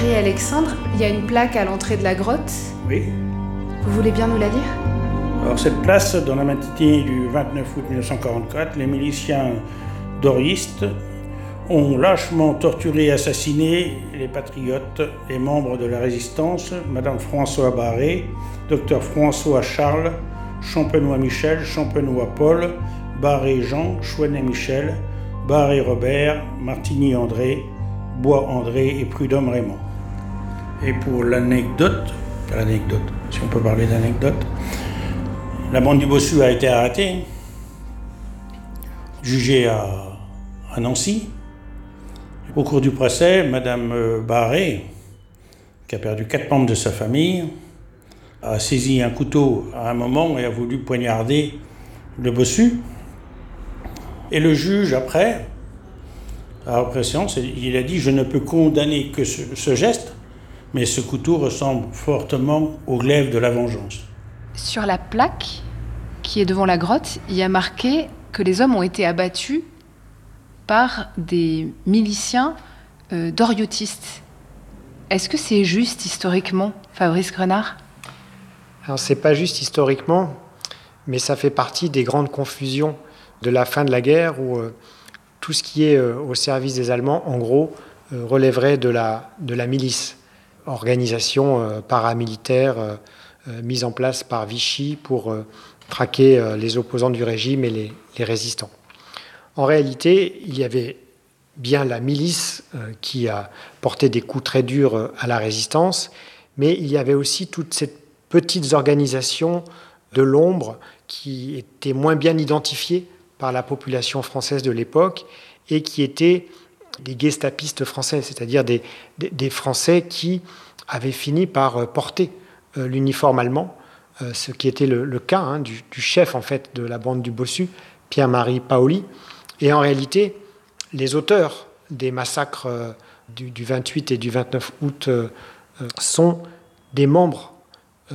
Thierry Alexandre, il y a une plaque à l'entrée de la grotte. Oui. Vous voulez bien nous la lire ? Alors cette place, dans la matinée du 29 août 1944, les miliciens doristes ont lâchement torturé et assassiné les patriotes et membres de la résistance, Madame François Barré, Dr François Charles, Champenois Michel, Champenois Paul, Barré Jean, Chouenet Michel, Barré Robert, Martigny André, Bois André et Prudhomme Raymond. Et pour l'anecdote, si on peut parler d'anecdote, la bande du Bossu a été arrêtée, jugée à Nancy. Au cours du procès, Madame Barré, qui a perdu 4 membres de sa famille, a saisi un couteau à un moment et a voulu poignarder le Bossu. Et le juge, après séance, il a dit « Je ne peux condamner que ce geste, mais ce couteau ressemble fortement au glaive de la vengeance. » Sur la plaque qui est devant la grotte, il y a marqué que les hommes ont été abattus par des miliciens doriotistes. Est-ce que c'est juste historiquement, Fabrice Grenard ? Alors, c'est pas juste historiquement, mais ça fait partie des grandes confusions de la fin de la guerre où tout ce qui est au service des Allemands, en gros, relèverait de la milice. Organisation paramilitaire mise en place par Vichy pour traquer les opposants du régime et les résistants. En réalité, il y avait bien la milice qui a porté des coups très durs à la résistance, mais il y avait aussi toutes ces petites organisations de l'ombre qui étaient moins bien identifiées par la population française de l'époque et qui étaient des gestapistes français, c'est-à-dire des Français qui avaient fini par porter l'uniforme allemand, ce qui était le cas du chef en fait de la bande du Bossu, Pierre-Marie Paoli. Et en réalité, les auteurs des massacres du 28 et du 29 août sont des membres